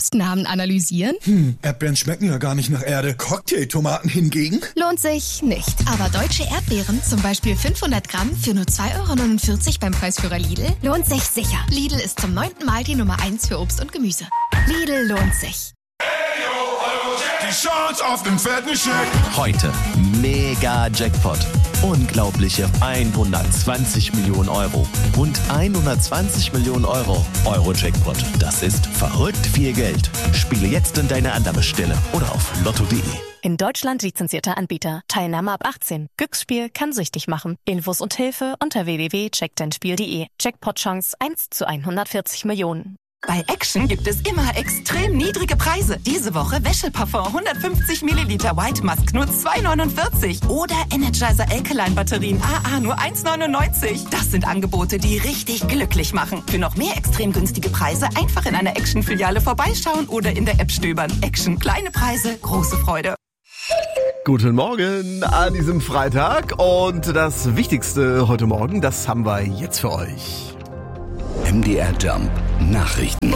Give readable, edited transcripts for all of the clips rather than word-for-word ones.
Obstnamen analysieren? Erdbeeren schmecken ja gar nicht nach Erde. Cocktailtomaten hingegen? Lohnt sich nicht. Aber deutsche Erdbeeren, zum Beispiel 500 Gramm für nur 2,49 € beim Preisführer Lidl, lohnt sich sicher. Lidl ist zum 9. Mal die Nummer 1 für Obst und Gemüse. Lidl lohnt sich. Die Chance auf den fetten Scheck. Heute mega Jackpot. Unglaubliche 120 Millionen Euro. Rund 120 Millionen Euro. Euro-Jackpot. Das ist verrückt viel Geld. Spiele jetzt in deiner Annahmestelle oder auf lotto.de. In Deutschland lizenzierter Anbieter. Teilnahme ab 18. Glücksspiel kann süchtig machen. Infos und Hilfe unter www.checkdeinspiel.de. Jackpot-Chance 1 zu 140 Millionen. Bei Action gibt es immer extrem niedrige Preise. Diese Woche Wäscheparfum 150 Milliliter White Musk nur 2,49 € oder Energizer Alkaline Batterien AA nur 1,99 €. Das sind Angebote, die richtig glücklich machen. Für noch mehr extrem günstige Preise einfach in einer Action-Filiale vorbeischauen oder in der App stöbern. Action, kleine Preise, große Freude. Guten Morgen an diesem Freitag und das Wichtigste heute Morgen, das haben wir jetzt für euch. MDR Jump Nachrichten.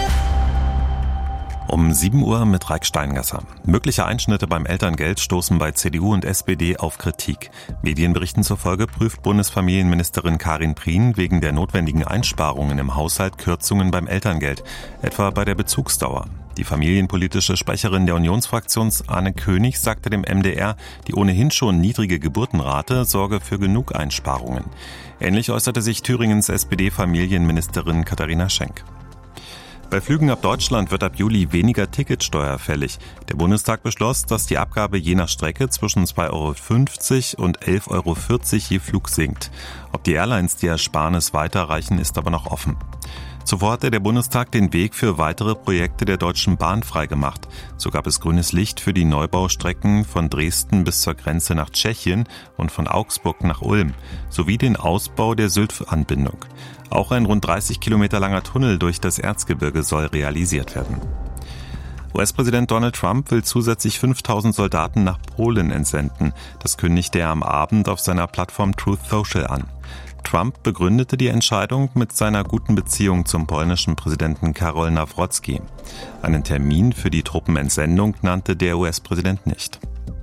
Um 7 Uhr mit Raik Steingasser. Mögliche Einschnitte beim Elterngeld stoßen bei CDU und SPD auf Kritik. Medienberichten zufolge prüft Bundesfamilienministerin Karin Prien wegen der notwendigen Einsparungen im Haushalt Kürzungen beim Elterngeld, etwa bei der Bezugsdauer. Die familienpolitische Sprecherin der Unionsfraktion Anne König sagte dem MDR, die ohnehin schon niedrige Geburtenrate sorge für genug Einsparungen. Ähnlich äußerte sich Thüringens SPD-Familienministerin Katharina Schenk. Bei Flügen ab Deutschland wird ab Juli weniger Ticketsteuer fällig. Der Bundestag beschloss, dass die Abgabe je nach Strecke zwischen 2,50 € und 11,40 € je Flug sinkt. Ob die Airlines die Ersparnis weiterreichen, ist aber noch offen. Zuvor hatte der Bundestag den Weg für weitere Projekte der Deutschen Bahn freigemacht. So gab es grünes Licht für die Neubaustrecken von Dresden bis zur Grenze nach Tschechien und von Augsburg nach Ulm, sowie den Ausbau der Sylt-Anbindung. Auch ein rund 30 Kilometer langer Tunnel durch das Erzgebirge soll realisiert werden. US-Präsident Donald Trump will zusätzlich 5.000 Soldaten nach Polen entsenden. Das kündigte er am Abend auf seiner Plattform Truth Social an. Trump begründete die Entscheidung mit seiner guten Beziehung zum polnischen Präsidenten Karol Nawrocki. Einen Termin für die Truppenentsendung nannte der US-Präsident nicht.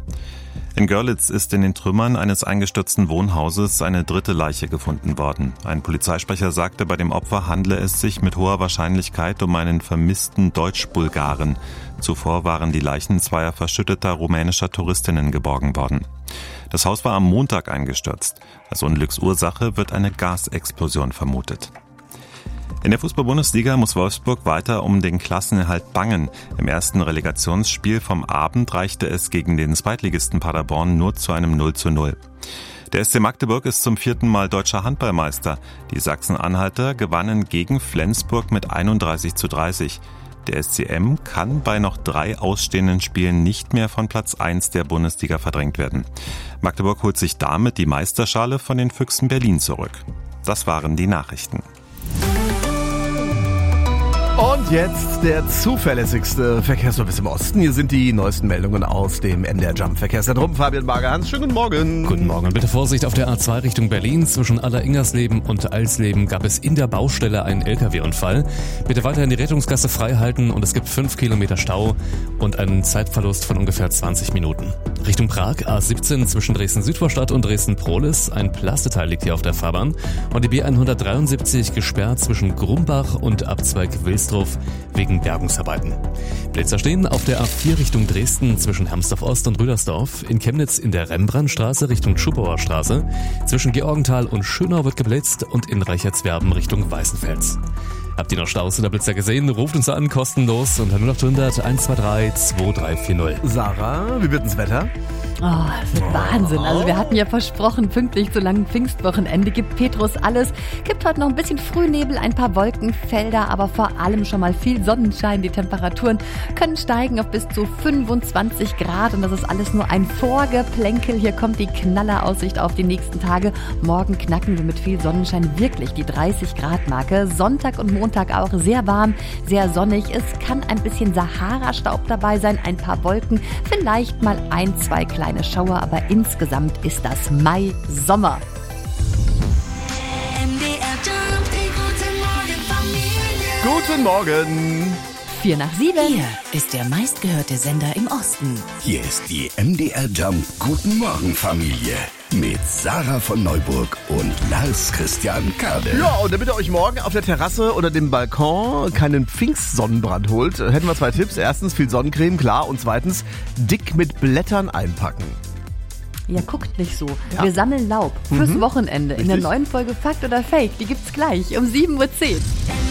In Görlitz ist in den Trümmern eines eingestürzten Wohnhauses eine dritte Leiche gefunden worden. Ein Polizeisprecher sagte, bei dem Opfer handle es sich mit hoher Wahrscheinlichkeit um einen vermissten Deutsch-Bulgaren. Zuvor waren die Leichen zweier verschütteter rumänischer Touristinnen geborgen worden. Das Haus war am Montag eingestürzt. Als Unglücksursache wird eine Gasexplosion vermutet. In der Fußball-Bundesliga muss Wolfsburg weiter um den Klassenerhalt bangen. Im ersten Relegationsspiel vom Abend reichte es gegen den Zweitligisten Paderborn nur zu einem 0:0. Der SC Magdeburg ist zum 4. Mal deutscher Handballmeister. Die Sachsen-Anhalter gewannen gegen Flensburg mit 31:30. Der SCM kann bei noch 3 ausstehenden Spielen nicht mehr von Platz 1 der Bundesliga verdrängt werden. Magdeburg holt sich damit die Meisterschale von den Füchsen Berlin zurück. Das waren die Nachrichten. Und jetzt der zuverlässigste Verkehrsservice im Osten. Hier sind die neuesten Meldungen aus dem MDR Jump Verkehrszentrum. Fabian Magerhans, schönen guten Morgen. Guten Morgen. Bitte Vorsicht auf der A2 Richtung Berlin. Zwischen Alleringersleben und Alsleben gab es in der Baustelle einen LKW-Unfall. Bitte weiterhin die Rettungsgasse frei halten und es gibt 5 Kilometer Stau und einen Zeitverlust von ungefähr 20 Minuten. Richtung Prag, A17 zwischen Dresden-Südvorstadt und Dresden-Prohlis. Ein Plasteteil liegt hier auf der Fahrbahn. Und die B173 gesperrt zwischen Grumbach und Abzweig Wilsdruff wegen Bergungsarbeiten. Blitzer stehen auf der A4 Richtung Dresden zwischen Hermsdorf Ost und Rüdersdorf. In Chemnitz in der Rembrandtstraße Richtung Schubauer Straße. Zwischen Georgenthal und Schönau wird geblitzt und in Reichertswerben Richtung Weißenfels. Habt ihr noch Staus oder Blitzer gesehen? Ruft uns an, kostenlos unter 0800 123 2340. Sarah, wie wird das Wetter? Oh, das wird Wahnsinn. Also wir hatten ja versprochen, pünktlich zu langen Pfingstwochenende gibt Petrus alles. Gibt heute noch ein bisschen Frühnebel, ein paar Wolkenfelder, aber vor allem schon mal viel Sonnenschein. Die Temperaturen können steigen auf bis zu 25 Grad und das ist alles nur ein Vorgeplänkel. Hier kommt die Knalleraussicht auf die nächsten Tage. Morgen knacken wir mit viel Sonnenschein wirklich die 30 Grad Marke. Sonntag und Montag auch sehr warm, sehr sonnig. Es kann ein bisschen Sahara-Staub dabei sein, ein paar Wolken, vielleicht mal 1, 2 kleine Schauer, aber insgesamt ist das Mai-Sommer. Guten Morgen. 4 nach 7. Hier ist der meistgehörte Sender im Osten. Hier ist die MDR Jump Guten Morgen Familie mit Sarah von Neuburg und Lars Christian Kade. Ja, und damit ihr euch morgen auf der Terrasse oder dem Balkon keinen Pfingstsonnenbrand holt, hätten wir 2 Tipps. Erstens viel Sonnencreme, klar. Und zweitens dick mit Blättern einpacken. Ja, guckt nicht so. Ja. Wir sammeln Laub fürs Wochenende. Richtig. In der neuen Folge Fakt oder Fake. Die gibt's gleich um 7:10 Uhr.